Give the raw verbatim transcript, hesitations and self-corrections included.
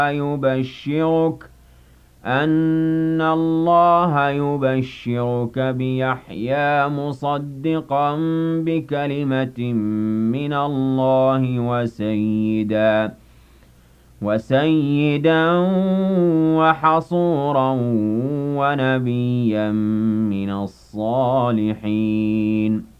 يبشرك أن الله يبشرك بيحيى مصدقا بكلمة من الله وسيدا وسيدا وحصورا ونبيا من الصالحين